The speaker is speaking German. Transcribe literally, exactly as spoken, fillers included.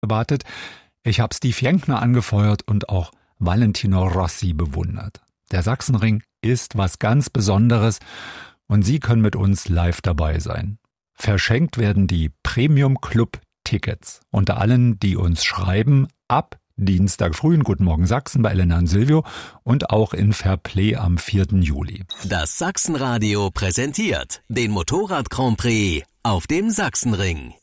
gewartet. Ich habe Steve Jenkner angefeuert und auch Valentino Rossi bewundert. Der Sachsenring ist was ganz Besonderes und Sie können mit uns live dabei sein. Verschenkt werden die Premium Club Tickets unter allen, die uns schreiben, ab Dienstag früh in Guten Morgen Sachsen bei Elena und Silvio und auch in Fairplay am vierten Juli. Das Sachsenradio präsentiert den Motorrad Grand Prix auf dem Sachsenring.